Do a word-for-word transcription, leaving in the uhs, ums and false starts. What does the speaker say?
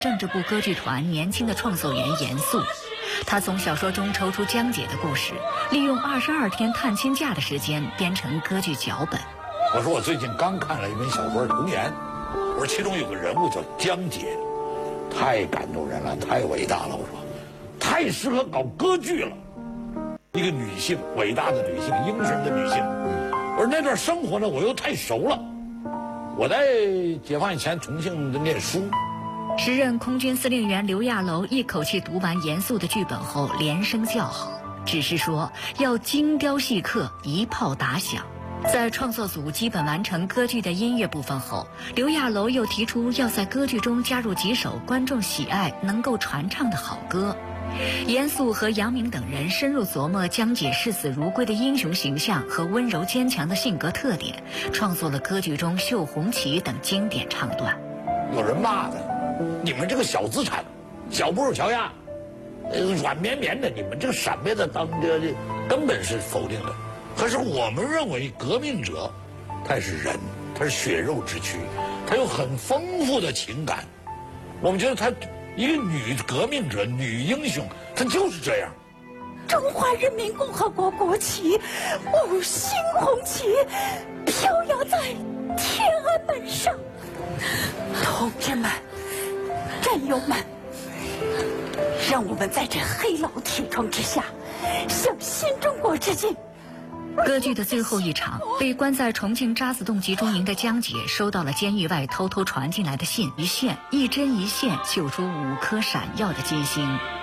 政治部歌剧团年轻的创作员严肃，他从小说中抽出江姐的故事，利用二十二天探亲假的时间编成歌剧脚本。 我说我最近刚看了一本小说《童言》，我说其中有个人物叫江姐，太感动人了，太伟大了。我说太适合搞歌剧了，一个女性，伟大的女性，英雄的女性。我说那段生活呢，我又太熟了。我在解放以前重庆念书。 时任空军司令员刘亚楼一口气读完严肃的剧本后，连声叫好，只是说要精雕细刻，一炮打响。在创作组基本完成歌剧的音乐部分后，刘亚楼又提出要在歌剧中加入几首观众喜爱、能够传唱的好歌。严肃和杨明等人深入琢磨江姐视死如归的英雄形象和温柔坚强的性格特点，创作了歌剧中《绣红旗》等经典唱段。 有人骂他，你们这个小资产，小布尔乔亚，呃，软绵绵的，你们这个闪灭的当这这根本是否定的。可是我们认为革命者，他是人，他是血肉之躯，他有很丰富的情感。我们觉得他一个女革命者、女英雄，她就是这样。 中华人民共和国国旗，五星红旗，飘扬在天安门上。同志们，战友们，让我们在这黑牢铁窗之下，向新中国致敬。 歌剧的最后一场，被关在重庆渣滓洞集中营的江姐收到了监狱外偷偷传进来的信，一线一针一线绣出五颗闪耀的金星。